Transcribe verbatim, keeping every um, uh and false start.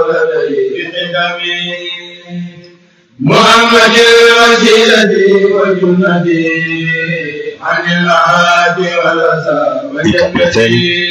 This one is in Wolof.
ولدي محمد الوسيلة وجنتي عن الأعادي والأسى والجنة